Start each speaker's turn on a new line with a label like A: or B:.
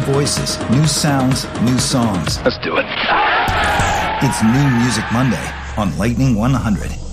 A: voices, new sounds, new songs.
B: Let's do it.
A: It's New Music Monday on Lightning 100.